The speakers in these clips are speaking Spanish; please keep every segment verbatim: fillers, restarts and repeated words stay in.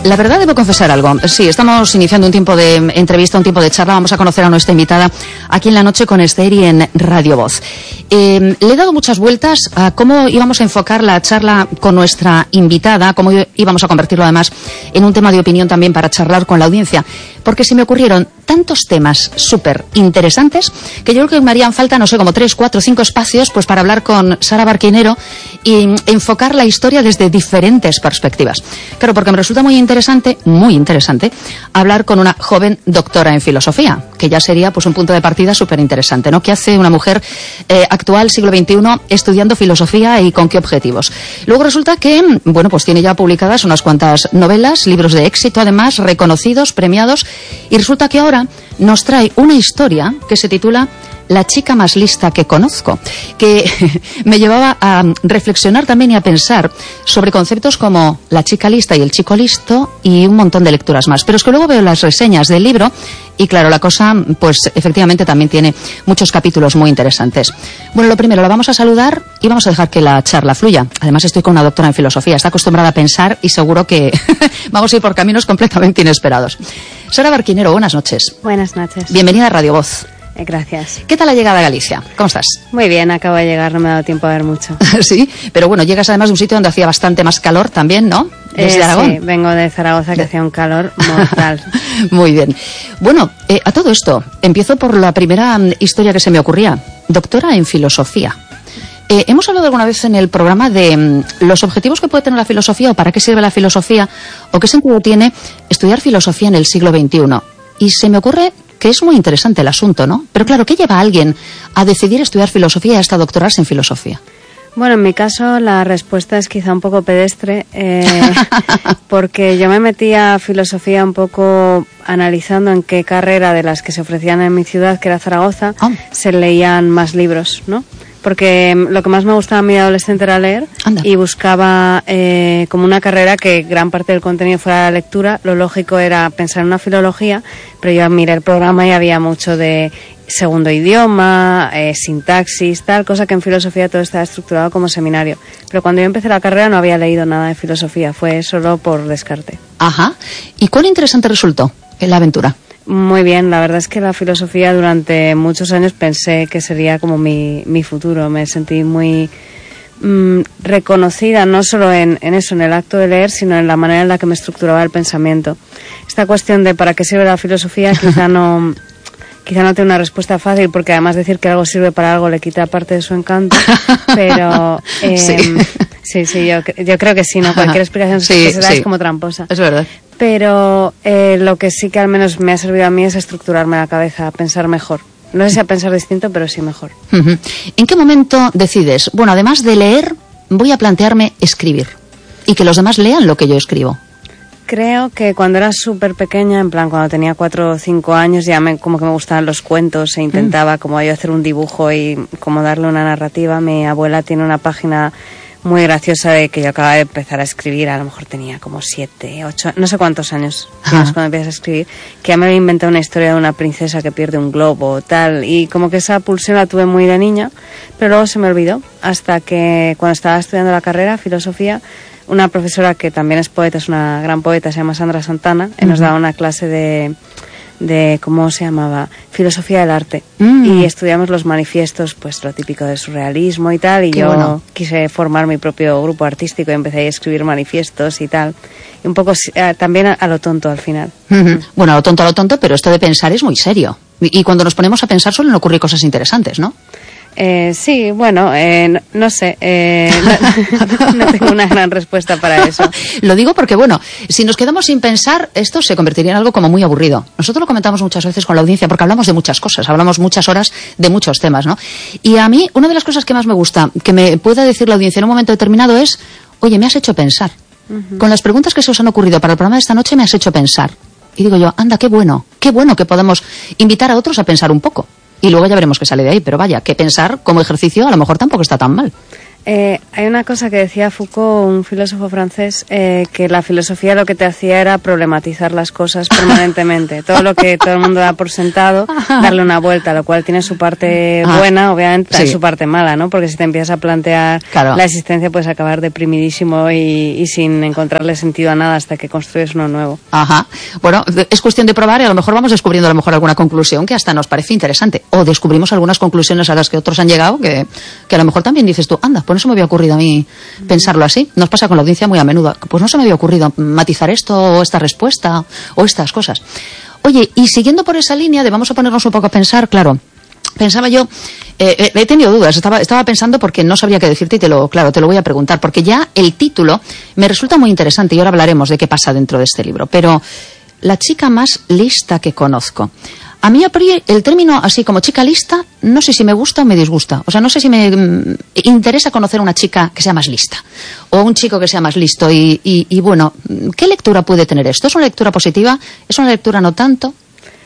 La verdad, debo confesar algo. Sí, estamos iniciando un tiempo de entrevista, un tiempo de charla. Vamos a conocer a nuestra invitada aquí en la noche con Esther y en Radio Voz. Eh, le he dado muchas vueltas a cómo íbamos a enfocar la charla con nuestra invitada, cómo íbamos a convertirlo además en un tema de opinión también para charlar con la audiencia. Porque se me ocurrieron tantos temas súper interesantes que yo creo que me harían falta, no sé, como tres, cuatro, cinco espacios pues para hablar con Sara Barquinero y enfocar la historia desde diferentes perspectivas. Claro, porque me resulta muy interesante, muy interesante, hablar con una joven doctora en filosofía, que ya sería pues un punto de partida súper interesante, ¿no? ¿Qué hace una mujer eh, actual, siglo veintiuno, estudiando filosofía y con qué objetivos? Luego resulta que, bueno, pues tiene ya publicadas unas cuantas novelas, libros de éxito además, reconocidos, premiados, y resulta que ahora nos trae una historia que se titula La chica más lista que conozco, que me llevaba a reflexionar también y a pensar sobre conceptos como la chica lista y el chico listo y un montón de lecturas más. Pero es que luego veo las reseñas del libro y claro, la cosa pues efectivamente también tiene muchos capítulos muy interesantes. Bueno, lo primero, la vamos a saludar y vamos a dejar que la charla fluya. Además estoy con una doctora en filosofía, está acostumbrada a pensar y seguro que vamos a ir por caminos completamente inesperados. Sara Barquinero, buenas noches. Buenas noches. Bienvenida a Radio Voz. Eh, gracias. ¿Qué tal la llegada a Galicia? ¿Cómo estás? Muy bien, acabo de llegar, no me ha dado tiempo a ver mucho. Sí, pero bueno, llegas además de un sitio donde hacía bastante más calor también, ¿no? Desde eh, Aragón. Sí, vengo de Zaragoza, que de... hacía un calor mortal. Muy bien. Bueno, eh, a todo esto, empiezo por la primera um, historia que se me ocurría. Doctora en filosofía. Eh, hemos hablado alguna vez en el programa de um, los objetivos que puede tener la filosofía o para qué sirve la filosofía o qué sentido tiene estudiar filosofía en el siglo veintiuno. Y se me ocurre que es muy interesante el asunto, ¿no? Pero claro, ¿qué lleva a alguien a decidir estudiar filosofía y hasta doctorarse en filosofía? Bueno, en mi caso la respuesta es quizá un poco pedestre, eh, porque yo me metí a filosofía un poco analizando en qué carrera de las que se ofrecían en mi ciudad, que era Zaragoza, oh. se leían más libros, ¿no? Porque lo que más me gustaba a mí de adolescente era leer. Anda. Y buscaba eh, como una carrera que gran parte del contenido fuera la lectura. Lo lógico era pensar en una filología, pero yo miré el programa y había mucho de segundo idioma, eh, sintaxis, tal, cosa que en filosofía todo estaba estructurado como seminario. Pero cuando yo empecé la carrera no había leído nada de filosofía, fue solo por descarte. Ajá. ¿Y cuán interesante resultó en la aventura? Muy bien, la verdad es que la filosofía durante muchos años pensé que sería como mi, mi futuro. Me sentí muy mmm, reconocida, no solo en, en eso, en el acto de leer, sino en la manera en la que me estructuraba el pensamiento. Esta cuestión de para qué sirve la filosofía quizá no, quizá no tiene una respuesta fácil, porque además decir que algo sirve para algo le quita parte de su encanto, pero eh, sí. sí, sí, yo, yo creo que sí, ¿no? Cualquier explicación sí, que se da sí. es como tramposa. Es verdad. Pero eh, lo que sí que al menos me ha servido a mí es estructurarme la cabeza, a pensar mejor. No sé si a pensar distinto, pero sí mejor. Uh-huh. ¿En qué momento decides, bueno, además de leer, voy a plantearme escribir y que los demás lean lo que yo escribo? Creo que cuando era súper pequeña, en plan cuando tenía cuatro o cinco años, ya me, como que me gustaban los cuentos e intentaba mm. como yo hacer un dibujo y como darle una narrativa. Mi abuela tiene una página muy graciosa de que yo acababa de empezar a escribir, a lo mejor tenía como siete, ocho, no sé cuántos años tienes cuando empiezas a escribir, que ya me había inventado una historia de una princesa que pierde un globo, tal, y como que esa pulsión la tuve muy de niña, pero luego se me olvidó, hasta que cuando estaba estudiando la carrera, filosofía, una profesora que también es poeta, es una gran poeta, se llama Sandra Santana, uh-huh. nos daba una clase de... de ¿cómo se llamaba? Filosofía del arte. Mm. Y estudiamos los manifiestos, pues lo típico del surrealismo y tal, y Qué yo bueno. quise formar mi propio grupo artístico y empecé a escribir manifiestos y tal. Y un poco eh, también a, a lo tonto al final. Mm-hmm. Bueno, a lo tonto, a lo tonto, pero esto de pensar es muy serio. Y, y cuando nos ponemos a pensar suelen ocurrir cosas interesantes, ¿no? Eh, sí, bueno, eh, no, no sé, eh, no, no tengo una gran respuesta para eso. Lo digo porque, bueno, si nos quedamos sin pensar, esto se convertiría en algo como muy aburrido. Nosotros lo comentamos muchas veces con la audiencia porque hablamos de muchas cosas, hablamos muchas horas de muchos temas, ¿no? Y a mí, una de las cosas que más me gusta, que me pueda decir la audiencia en un momento determinado es, oye, me has hecho pensar. Uh-huh. Con las preguntas que se os han ocurrido para el programa de esta noche me has hecho pensar. Y digo yo, anda, qué bueno, qué bueno que podamos invitar a otros a pensar un poco. Y luego ya veremos qué sale de ahí, pero vaya, que pensar como ejercicio a lo mejor tampoco está tan mal. Eh, hay una cosa que decía Foucault, un filósofo francés, eh, que la filosofía lo que te hacía era problematizar las cosas permanentemente. Todo lo que todo el mundo da por sentado, darle una vuelta, lo cual tiene su parte ah, buena, obviamente, sí. su parte mala, ¿no? Porque si te empiezas a plantear claro. la existencia, puedes acabar deprimidísimo y, y sin encontrarle sentido a nada hasta que construyes uno nuevo. Ajá. Bueno, es cuestión de probar y a lo mejor vamos descubriendo a lo mejor alguna conclusión que hasta nos parece interesante. O descubrimos algunas conclusiones a las que otros han llegado que, que a lo mejor también dices tú, anda, pues no se me había ocurrido a mí pensarlo así. Nos pasa con la audiencia muy a menudo. Pues no se me había ocurrido matizar esto o esta respuesta o estas cosas. Oye, y siguiendo por esa línea de vamos a ponernos un poco a pensar, claro, pensaba yo, eh, he tenido dudas, estaba, estaba pensando porque no sabría qué decirte y te lo, claro, te lo voy a preguntar, porque ya el título me resulta muy interesante y ahora hablaremos de qué pasa dentro de este libro, pero la chica más lista que conozco. A mí, a priori, el término así como chica lista, no sé si me gusta o me disgusta. O sea, no sé si me mm, interesa conocer a una chica que sea más lista o un chico que sea más listo. Y, y, y bueno, ¿qué lectura puede tener esto? ¿Es una lectura positiva? ¿Es una lectura no tanto?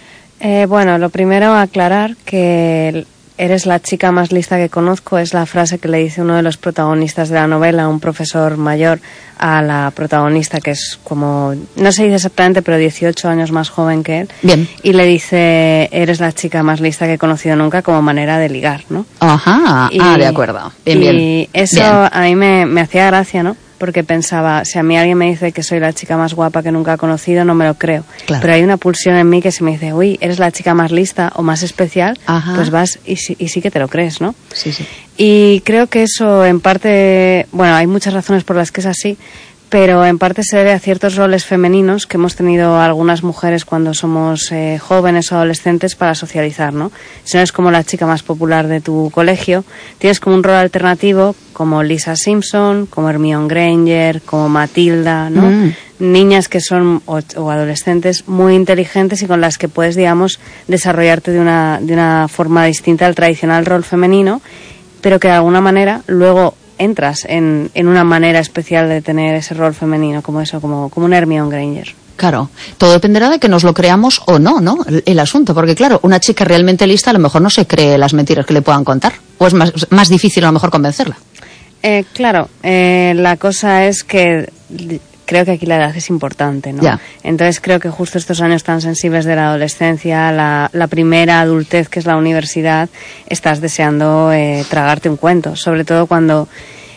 Eh, bueno, lo primero, aclarar que eres la chica más lista que conozco es la frase que le dice uno de los protagonistas de la novela, un profesor mayor, a la protagonista, que es como, no se dice exactamente, pero dieciocho años más joven que él. Bien. Y le dice, eres la chica más lista que he conocido nunca, como manera de ligar, ¿no? Ajá, y, ah, de acuerdo. Bien, bien. Y eso bien. a mí me, me hacía gracia, ¿no? Porque pensaba, si a mí alguien me dice que soy la chica más guapa que nunca he conocido, no me lo creo. Claro. Pero hay una pulsión en mí que si me dice, uy, eres la chica más lista o más especial, ajá. pues vas y, y sí que te lo crees, ¿no? Sí, sí. Y creo que eso en parte, bueno, hay muchas razones por las que es así, pero en parte se debe a ciertos roles femeninos que hemos tenido algunas mujeres cuando somos eh, jóvenes o adolescentes para socializar, ¿no? Si no eres como la chica más popular de tu colegio, tienes como un rol alternativo como Lisa Simpson, como Hermione Granger, como Matilda, ¿no? Mm. Niñas que son, o, o adolescentes, muy inteligentes y con las que puedes, digamos, desarrollarte de una, de una forma distinta al tradicional rol femenino, pero que de alguna manera luego entras en, en una manera especial de tener ese rol femenino, como eso, como, como un Hermione Granger. Claro, todo dependerá de que nos lo creamos o no, ¿no? El, el asunto, porque claro, una chica realmente lista a lo mejor no se cree las mentiras que le puedan contar, o es más, más difícil a lo mejor convencerla. Eh, claro, eh, la cosa es que creo que aquí la edad es importante, ¿no? Ya. Entonces creo que justo estos años tan sensibles de la adolescencia, la, la primera adultez que es la universidad, estás deseando eh, tragarte un cuento, sobre todo cuando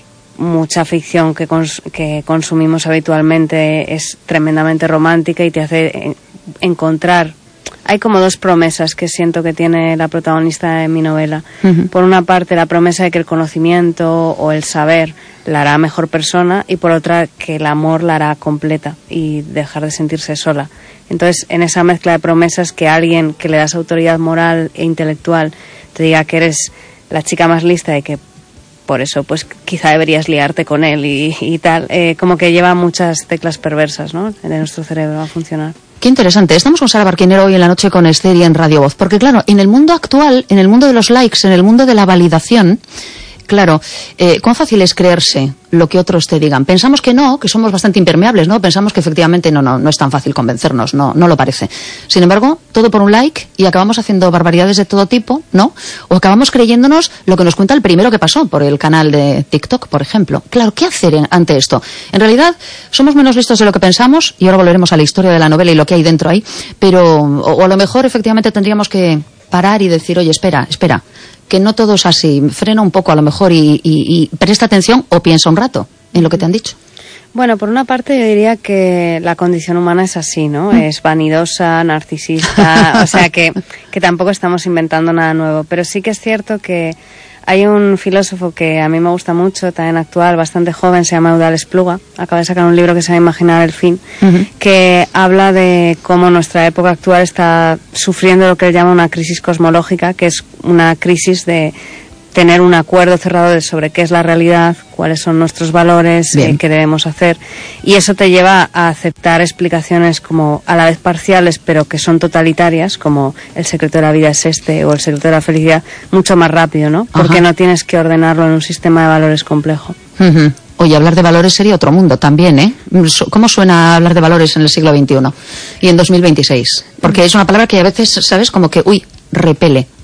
mucha ficción que, cons que consumimos habitualmente es tremendamente romántica y te hace encontrar. Hay como dos promesas que siento que tiene la protagonista de mi novela. Uh-huh. Por una parte, la promesa de que el conocimiento o el saber la hará mejor persona, y por otra, que el amor la hará completa y dejar de sentirse sola. Entonces, en esa mezcla de promesas, que alguien que le das autoridad moral e intelectual te diga que eres la chica más lista y que por eso pues quizá deberías liarte con él y, y tal, eh, como que lleva muchas teclas perversas, ¿no?, de nuestro cerebro a funcionar. Qué interesante. Estamos con Sara Barquinero hoy en la noche con Esther y en Radio Voz. Porque claro, en el mundo actual, en el mundo de los likes, en el mundo de la validación, claro, eh, cuán fácil es creerse lo que otros te digan. Pensamos que no, que somos bastante impermeables, ¿no? Pensamos que efectivamente no, no, no es tan fácil convencernos, no, no lo parece. Sin embargo, todo por un like y acabamos haciendo barbaridades de todo tipo, ¿no? O acabamos creyéndonos lo que nos cuenta el primero que pasó por el canal de TikTok, por ejemplo. Claro, ¿qué hacer en, ante esto? En realidad, somos menos listos de lo que pensamos, y ahora volveremos a la historia de la novela y lo que hay dentro ahí, pero, o, o a lo mejor efectivamente tendríamos que parar y decir, oye, espera, espera, que no todo es así, frena un poco a lo mejor y, y, y presta atención o piensa un rato en lo que te han dicho. Bueno, por una parte yo diría que la condición humana es así, ¿no? Mm. Es vanidosa, narcisista, o sea que, que tampoco estamos inventando nada nuevo, pero sí que es cierto que hay un filósofo que a mí me gusta mucho, también actual, bastante joven, se llama Eudald Spluga, acaba de sacar un libro que se llama Imaginar el fin, uh-huh. que habla de cómo nuestra época actual está sufriendo lo que él llama una crisis cosmológica, que es una crisis de tener un acuerdo cerrado de sobre qué es la realidad, cuáles son nuestros valores, eh, qué debemos hacer, y eso te lleva a aceptar explicaciones como a la vez parciales pero que son totalitarias, como el secreto de la vida es este o el secreto de la felicidad, mucho más rápido, ¿no? Porque Ajá. no tienes que ordenarlo en un sistema de valores complejo. Uh-huh. Oye, hablar de valores sería otro mundo también, ¿eh? ¿Cómo suena hablar de valores en el siglo veintiuno y en dos mil veintiséis? Porque es una palabra que a veces, ¿sabes? Como que, uy, repele.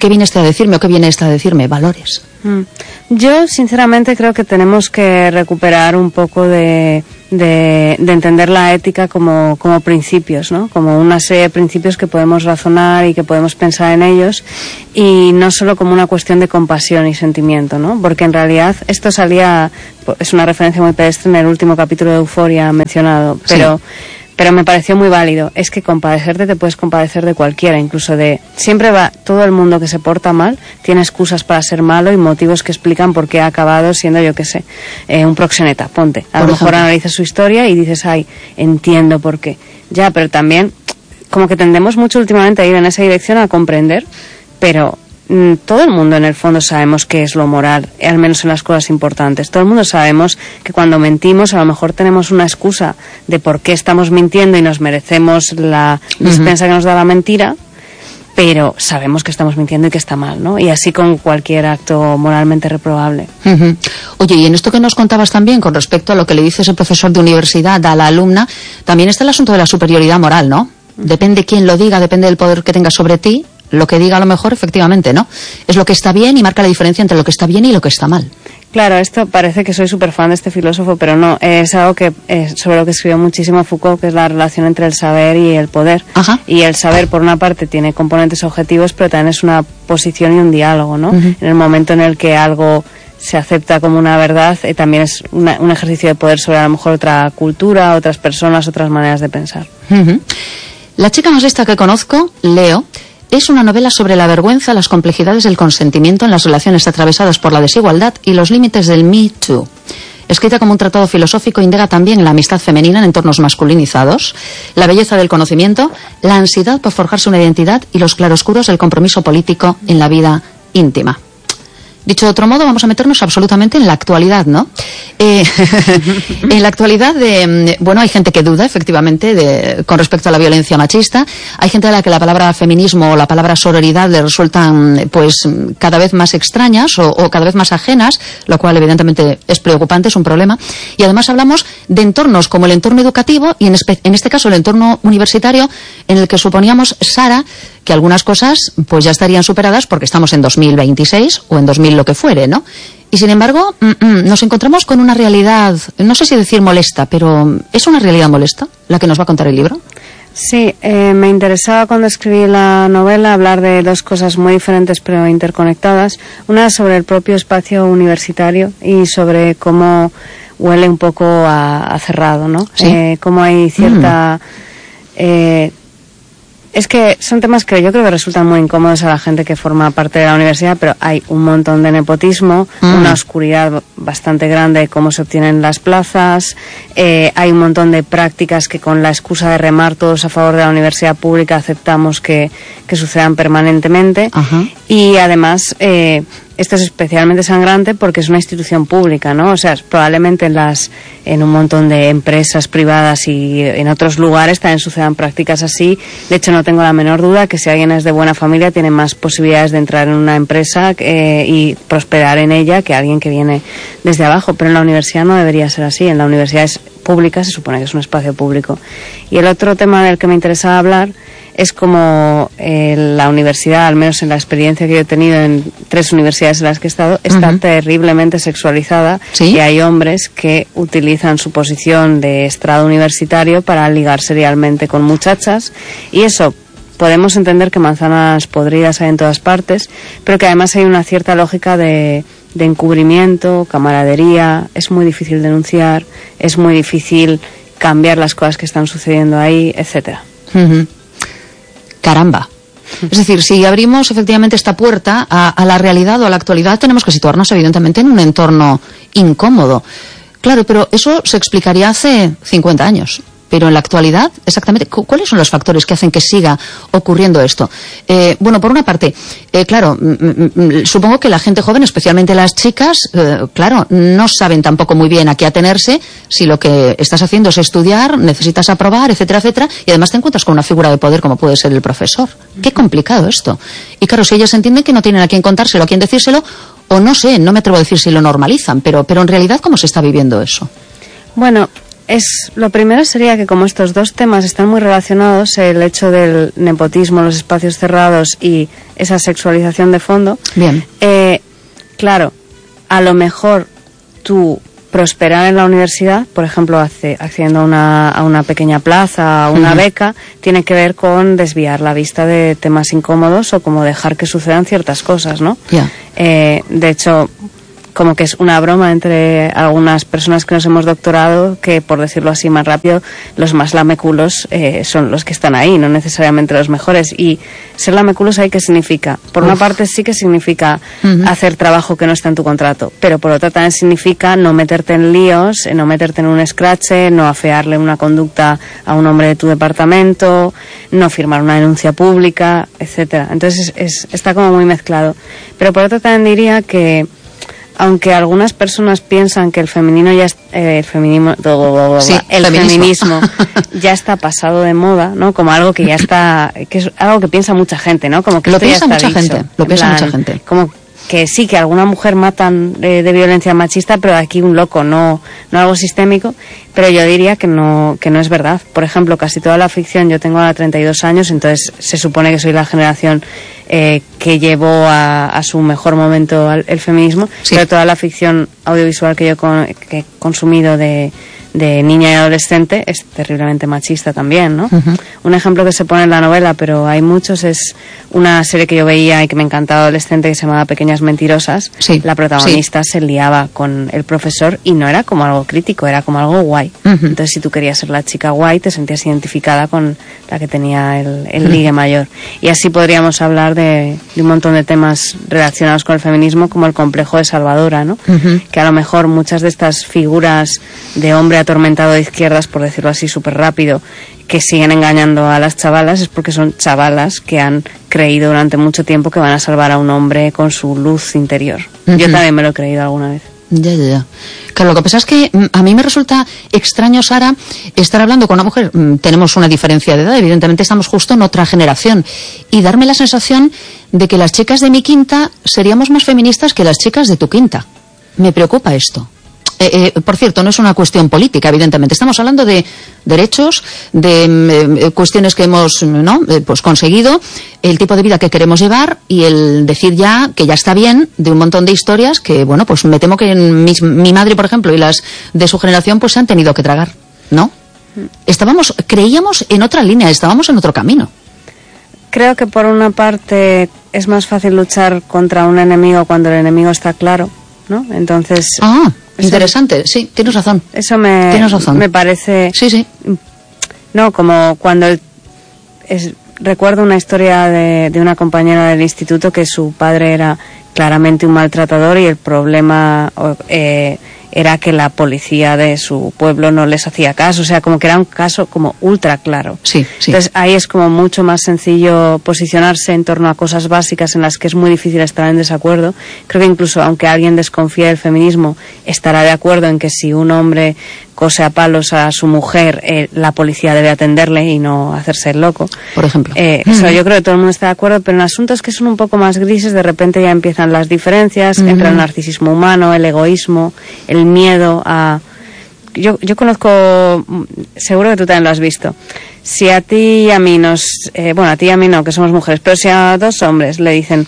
¿qué viene este a decirme o qué viene esta a decirme? Valores. Mm. Yo, sinceramente, creo que tenemos que recuperar un poco de, de, de entender la ética como, como principios, ¿no? Como una serie de principios que podemos razonar y que podemos pensar en ellos, y no solo como una cuestión de compasión y sentimiento, ¿no? Porque en realidad esto salía, es una referencia muy pedestre en el último capítulo de Euphoria mencionado, pero... Sí. Pero me pareció muy válido. Es que compadecerte te puedes compadecer de cualquiera, incluso de... Siempre va... Todo el mundo que se porta mal tiene excusas para ser malo y motivos que explican por qué ha acabado siendo, yo qué sé, eh, un proxeneta, ponte. A lo mejor analizas su historia y dices, ay, entiendo por qué. Ya, pero también, como que tendemos mucho últimamente a ir en esa dirección a comprender, pero... todo el mundo en el fondo sabemos qué es lo moral, al menos en las cosas importantes. Todo el mundo sabemos que cuando mentimos a lo mejor tenemos una excusa de por qué estamos mintiendo y nos merecemos la dispensa uh-huh. que nos da la mentira, pero sabemos que estamos mintiendo y que está mal, ¿no? Y así con cualquier acto moralmente reprobable. Uh-huh. Oye, y en esto que nos contabas también con respecto a lo que le dice ese profesor de universidad a la alumna, también está el asunto de la superioridad moral, ¿no? Uh-huh. Depende quién lo diga, depende del poder que tenga sobre ti. Lo que diga a lo mejor, efectivamente, ¿no? Es lo que está bien y marca la diferencia entre lo que está bien y lo que está mal. Claro, esto parece que soy súper fan de este filósofo, pero no, es algo que es sobre lo que escribió muchísimo Foucault, que es la relación entre el saber y el poder. Ajá. Y el saber, por una parte, tiene componentes objetivos, pero también es una posición y un diálogo, ¿no? Uh-huh. En el momento en el que algo se acepta como una verdad, eh, también es una, un ejercicio de poder sobre a lo mejor otra cultura, otras personas, otras maneras de pensar. Uh-huh. La chica más lista que conozco, Leo, es una novela sobre la vergüenza, las complejidades del consentimiento en las relaciones atravesadas por la desigualdad y los límites del Me Too. Escrita como un tratado filosófico, indaga también en la amistad femenina en entornos masculinizados, la belleza del conocimiento, la ansiedad por forjarse una identidad y los claroscuros del compromiso político en la vida íntima. Dicho de otro modo, vamos a meternos absolutamente en la actualidad, ¿no? Eh, en la actualidad, de, bueno, hay gente que duda, efectivamente, de, con respecto a la violencia machista. Hay gente a la que la palabra feminismo o la palabra sororidad le resultan, pues, cada vez más extrañas o, o cada vez más ajenas, lo cual, evidentemente, es preocupante, es un problema. Y además hablamos de entornos como el entorno educativo y, en, espe- en este caso, el entorno universitario, en el que suponíamos, Sara, que algunas cosas pues ya estarían superadas porque estamos en dos mil veintiséis o en dos mil lo que fuere, ¿no? Y sin embargo, mm, mm, nos encontramos con una realidad, no sé si decir molesta, pero ¿es una realidad molesta la que nos va a contar el libro? Sí, eh, me interesaba cuando escribí la novela hablar de dos cosas muy diferentes pero interconectadas. Una sobre el propio espacio universitario y sobre cómo huele un poco a, a cerrado, ¿no? ¿Sí? Eh, cómo hay cierta... Mm. Eh, Es que son temas que yo creo que resultan muy incómodos a la gente que forma parte de la universidad, pero hay un montón de nepotismo, mm. una oscuridad bastante grande de cómo se obtienen las plazas, eh, hay un montón de prácticas que con la excusa de remar todos a favor de la universidad pública aceptamos que, que sucedan permanentemente. Ajá. Y además... Eh, Esto es especialmente sangrante porque es una institución pública, ¿no? O sea, probablemente en las en un montón de empresas privadas y en otros lugares también sucedan prácticas así. De hecho, no tengo la menor duda que si alguien es de buena familia tiene más posibilidades de entrar en una empresa eh, y prosperar en ella que alguien que viene desde abajo. Pero en la universidad no debería ser así. En la universidad es pública, se supone que es un espacio público. Y el otro tema del que me interesaba hablar es como eh, la universidad, al menos en la experiencia que yo he tenido en tres universidades en las que he estado, está uh-huh. terriblemente sexualizada. ¿Sí? Y hay hombres que utilizan su posición de estrado universitario para ligar serialmente con muchachas, y eso podemos entender que manzanas podridas hay en todas partes, pero que además hay una cierta lógica de, de encubrimiento, camaradería. Es muy difícil denunciar, es muy difícil cambiar las cosas que están sucediendo ahí, etcétera. Uh-huh. Caramba. Es decir, si abrimos efectivamente esta puerta a, a la realidad o a la actualidad, tenemos que situarnos evidentemente en un entorno incómodo. Claro, pero eso se explicaría hace cincuenta años. Pero en la actualidad, exactamente, ¿cuáles son los factores que hacen que siga ocurriendo esto? Eh, bueno, por una parte, eh, claro, m- m- supongo que la gente joven, especialmente las chicas, eh, claro, no saben tampoco muy bien a qué atenerse si lo que estás haciendo es estudiar, necesitas aprobar, etcétera, etcétera, y además te encuentras con una figura de poder como puede ser el profesor. Qué complicado esto. Y claro, si ellas entienden que no tienen a quién contárselo, a quién decírselo, o no sé, no me atrevo a decir si lo normalizan, pero, pero en realidad, ¿cómo se está viviendo eso? Bueno, Es, lo primero sería que como estos dos temas están muy relacionados, el hecho del nepotismo, los espacios cerrados y esa sexualización de fondo. Bien. Eh, claro, a lo mejor tú prosperar en la universidad, por ejemplo, hace, accediendo a una, a una pequeña plaza, a una uh-huh. beca, tiene que ver con desviar la vista de temas incómodos o como dejar que sucedan ciertas cosas, ¿no? Yeah. Eh, de hecho, como que es una broma entre algunas personas que nos hemos doctorado, que por decirlo así más rápido, los más lameculos eh, son los que están ahí, no necesariamente los mejores. Y ser lameculos ahí, ¿qué significa? Por Uf. una parte sí que significa uh-huh. hacer trabajo que no está en tu contrato, pero por otra también significa no meterte en líos, no meterte en un escrache, no afearle una conducta a un hombre de tu departamento, no firmar una denuncia pública, etcétera. Entonces es, es, está como muy mezclado. Pero por otra también diría que aunque algunas personas piensan que el femenino ya es, eh, el feminismo, sí, el feminismo. feminismo ya está pasado de moda, ¿no? Como algo que ya está, que es algo que piensa mucha gente, ¿no? Como que lo esto piensa ya está mucha dicho. gente, lo piensa plan, mucha gente. Como que sí, que alguna mujer matan de, de violencia machista, pero aquí un loco, no, no algo sistémico. Pero yo diría que no, que no es verdad. Por ejemplo, casi toda la ficción, yo tengo ahora treinta y dos años, entonces se supone que soy la generación eh, que llevó a, a su mejor momento al, el feminismo, sí. Pero toda la ficción audiovisual que yo con, que he consumido de, de niña y adolescente es terriblemente machista también, ¿no? Uh-huh. Un ejemplo que se pone en la novela, pero hay muchos, es una serie que yo veía y que me encantaba adolescente, que se llamaba Pequeñas Mentirosas. Sí. La protagonista sí. se liaba con el profesor y no era como algo crítico, era como algo guay. Uh-huh. Entonces, si tú querías ser la chica guay, te sentías identificada con la que tenía el, el ligue uh-huh. mayor. Y así podríamos hablar de, de un montón de temas relacionados con el feminismo, como el complejo de salvadora, ¿no? Uh-huh. Que a lo mejor muchas de estas figuras de hombre atormentado de izquierdas, por decirlo así súper rápido, que siguen engañando a las chavalas, es porque son chavalas que han creído durante mucho tiempo que van a salvar a un hombre con su luz interior. Uh-huh. Yo también me lo he creído alguna vez. Ya, ya, ya. Claro, lo que pasa es que a mí me resulta extraño, Sara, estar hablando con una mujer. Tenemos una diferencia de edad, evidentemente estamos justo en otra generación, y darme la sensación de que las chicas de mi quinta seríamos más feministas que las chicas de tu quinta. Me preocupa esto. Eh, eh, por cierto, no es una cuestión política, evidentemente. Estamos hablando de derechos, de eh, cuestiones que hemos ¿no? eh, pues conseguido, el tipo de vida que queremos llevar y el decir ya que ya está bien de un montón de historias que, bueno, pues me temo que en mi, mi madre, por ejemplo, y las de su generación, pues se han tenido que tragar, ¿no? Estábamos, creíamos en otra línea, estábamos en otro camino. Creo que por una parte es más fácil luchar contra un enemigo cuando el enemigo está claro, ¿no? Entonces... Ah, eso, interesante, sí, tienes razón. Eso me, tienes razón. me parece... Sí, sí. No, como cuando... El, es, recuerdo una historia de, de una compañera del instituto que su padre era claramente un maltratador y el problema eh, era que la policía de su pueblo no les hacía caso, o sea, como que era un caso como ultra claro. Sí, sí. Entonces ahí es como mucho más sencillo posicionarse en torno a cosas básicas en las que es muy difícil estar en desacuerdo. Creo que incluso aunque alguien desconfíe del feminismo, estará de acuerdo en que si un hombre cose a palos a su mujer, eh, la policía debe atenderle y no hacerse el loco. Por ejemplo. Eh, uh-huh. Eso yo creo que todo el mundo está de acuerdo, pero en asuntos que son un poco más grises, de repente ya empiezan las diferencias, uh-huh. entra el narcisismo humano, el egoísmo, el miedo a... Yo, yo conozco, seguro que tú también lo has visto, si a ti y a mí nos... Eh, bueno, a ti y a mí no, que somos mujeres, pero si a dos hombres le dicen,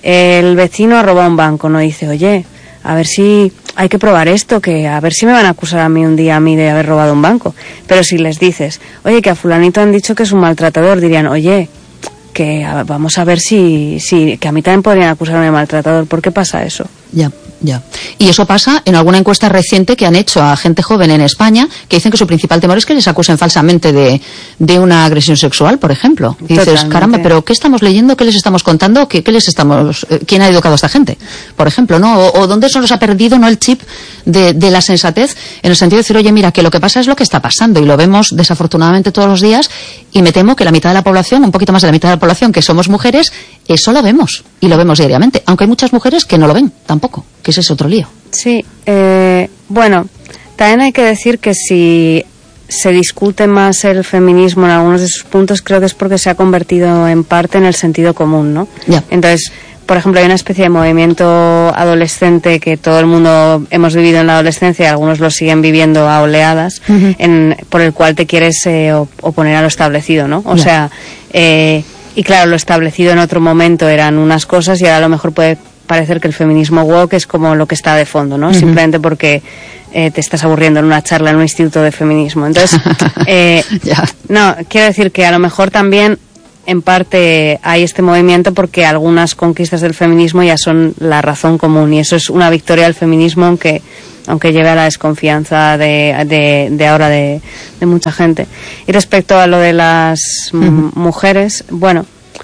el vecino ha robado un banco, no dice, oye, a ver si... hay que probar esto, que a ver si me van a acusar a mí un día a mí de haber robado un banco. Pero si les dices, oye, que a fulanito han dicho que es un maltratador, dirían, oye, que a, vamos a ver si, si, que a mí también podrían acusarme de maltratador. ¿Por qué pasa eso? Ya. Ya. Y eso pasa en alguna encuesta reciente que han hecho a gente joven en España, que dicen que su principal temor es que les acusen falsamente de, de una agresión sexual, por ejemplo. Y dices, totalmente. Caramba, pero ¿qué estamos leyendo? ¿Qué les estamos contando? ¿Qué, qué les estamos, eh, quién ha educado a esta gente? Por ejemplo, ¿no? O, o dónde se nos ha perdido, ¿no? El chip de, de la sensatez, en el sentido de decir, oye, mira, que lo que pasa es lo que está pasando, y lo vemos desafortunadamente todos los días, y me temo que la mitad de la población, un poquito más de la mitad de la población, que somos mujeres, eso lo vemos, y lo vemos diariamente. Aunque hay muchas mujeres que no lo ven, tampoco, que ese es otro lío. Sí, eh, bueno, también hay que decir que si se discute más el feminismo en algunos de sus puntos, creo que es porque se ha convertido en parte en el sentido común, ¿no? Yeah. Entonces, por ejemplo, hay una especie de movimiento adolescente que todo el mundo hemos vivido en la adolescencia y algunos lo siguen viviendo a oleadas, uh-huh. en, por el cual te quieres eh, oponer a lo establecido, ¿no? O yeah. sea, eh, y claro, lo establecido en otro momento eran unas cosas y ahora a lo mejor puede parecer que el feminismo woke es como lo que está de fondo, ¿no? Uh-huh. Simplemente porque eh, te estás aburriendo en una charla en un instituto de feminismo. Entonces, eh, yeah. no, quiero decir que a lo mejor también en parte hay este movimiento porque algunas conquistas del feminismo ya son la razón común y eso es una victoria del feminismo, aunque aunque lleve a la desconfianza de, de, de ahora de, de mucha gente. Y respecto a lo de las uh-huh. m- mujeres, bueno,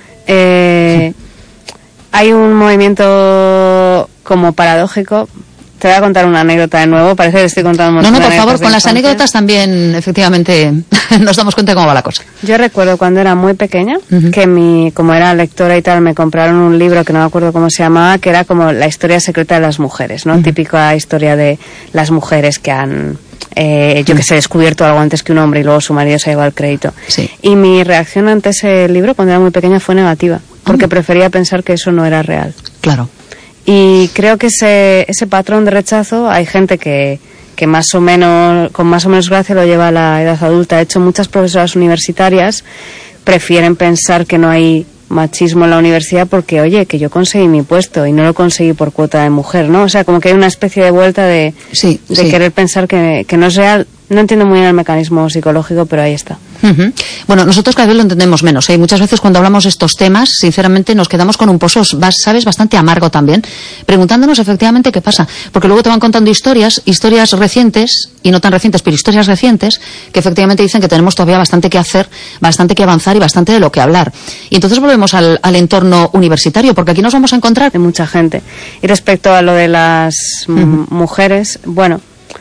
eh, sí. hay un movimiento como paradójico. Te voy a contar una anécdota de nuevo, parece que estoy contando un montón No, no, por de favor, con las infancia. anécdotas también, efectivamente, nos damos cuenta de cómo va la cosa. Yo recuerdo cuando era muy pequeña, uh-huh. que mi, como era lectora y tal, me compraron un libro que no me acuerdo cómo se llamaba, que era como la historia secreta de las mujeres, ¿no? Uh-huh. Típica historia de las mujeres que han, eh, yo que sé, descubierto algo antes que un hombre y luego su marido se ha llevado el crédito. Sí. Y mi reacción ante ese libro, cuando era muy pequeña, fue negativa, porque uh-huh. prefería pensar que eso no era real. Claro. Y creo que ese, ese patrón de rechazo hay gente que, que más o menos, con más o menos gracia lo lleva a la edad adulta. De hecho, muchas profesoras universitarias prefieren pensar que no hay machismo en la universidad porque, oye, que yo conseguí mi puesto y no lo conseguí por cuota de mujer, ¿no? O sea, como que hay una especie de vuelta de, sí, de sí. querer pensar que, que no es real. No entiendo muy bien el mecanismo psicológico, pero ahí está. Uh-huh. Bueno, nosotros cada vez lo entendemos menos, ¿eh? Muchas veces cuando hablamos de estos temas, sinceramente nos quedamos con un pozo, ¿sabes?, bastante amargo también, preguntándonos efectivamente qué pasa. Porque luego te van contando historias, historias recientes, y no tan recientes, pero historias recientes, que efectivamente dicen que tenemos todavía bastante que hacer, bastante que avanzar y bastante de lo que hablar. Y entonces volvemos al, al entorno universitario, porque aquí nos vamos a encontrar de mucha gente. Y respecto a lo de las uh-huh. m- mujeres, bueno,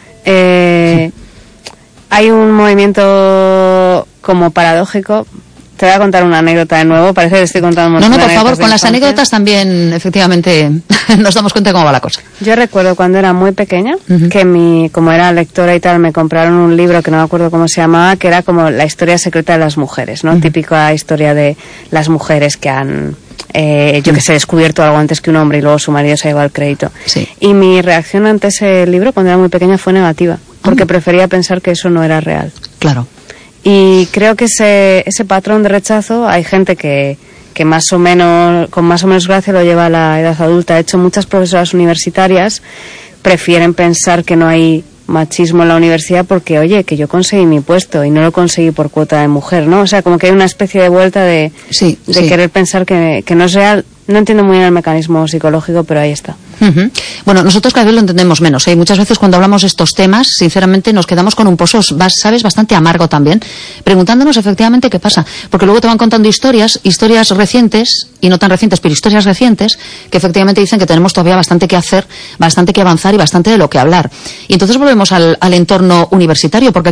eh... Sí. hay un movimiento como paradójico. Te voy a contar una anécdota de nuevo, parece que estoy contando un montón No, no, de por favor, con las infancia. anécdotas también, efectivamente, nos damos cuenta de cómo va la cosa. Yo recuerdo cuando era muy pequeña, uh-huh. que mi, como era lectora y tal, me compraron un libro que no me acuerdo cómo se llamaba, que era como la historia secreta de las mujeres, ¿no? Uh-huh. Típica historia de las mujeres que han, eh, yo que sé, descubierto algo antes que un hombre y luego su marido se ha llevado el crédito. Sí. Y mi reacción ante ese libro, cuando era muy pequeña, fue negativa, porque uh-huh. prefería pensar que eso no era real. Claro. Y creo que ese, ese patrón de rechazo hay gente que, que más o menos, con más o menos gracia lo lleva a la edad adulta. De hecho, muchas profesoras universitarias prefieren pensar que no hay machismo en la universidad porque, oye, que yo conseguí mi puesto y no lo conseguí por cuota de mujer, ¿no? O sea, como que hay una especie de vuelta de, sí, de sí. querer pensar que, que no es real. No entiendo muy bien el mecanismo psicológico, pero ahí está. Uh-huh. Bueno, nosotros cada vez lo entendemos menos, ¿eh? Muchas veces cuando hablamos de estos temas, sinceramente nos quedamos con un pozo, ¿sabes?, bastante amargo también, preguntándonos efectivamente qué pasa. Porque luego te van contando historias, historias recientes, y no tan recientes, pero historias recientes, que efectivamente dicen que tenemos todavía bastante que hacer, bastante que avanzar y bastante de lo que hablar. Y entonces volvemos al, al entorno universitario, porque